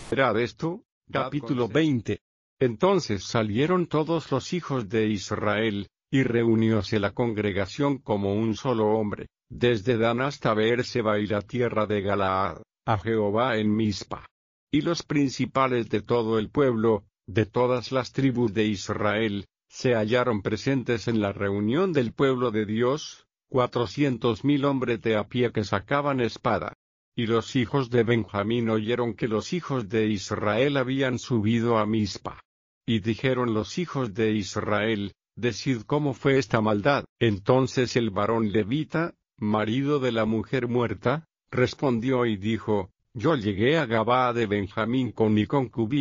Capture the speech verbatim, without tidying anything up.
Mirad esto, capítulo veinte. Entonces salieron todos los hijos de Israel, y reunióse la congregación como un solo hombre, desde Dan hasta Beerseba y la tierra de Galaad, a Jehová en Mizpa. Y los principales de todo el pueblo, de todas las tribus de Israel, se hallaron presentes en la reunión del pueblo de Dios, cuatrocientos mil hombres de a pie que sacaban espada. Y los hijos de Benjamín oyeron que los hijos de Israel habían subido a Mizpa. Y dijeron los hijos de Israel, decid cómo fue esta maldad. Entonces el varón levita, marido de la mujer muerta, respondió y dijo, yo llegué a Gabaa de Benjamín con mi concubina.